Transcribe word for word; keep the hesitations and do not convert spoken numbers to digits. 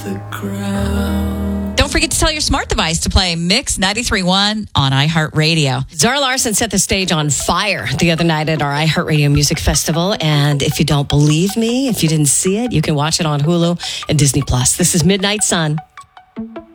the ground. Don't forget to tell your smart device to play Mix ninety-three point one on iHeartRadio. Zara Larsson set the stage on fire the other night at our iHeartRadio Music Festival. And if you don't believe me, if you didn't see it, you can watch it on Hulu and Disney Plus. This is Midnight Sun.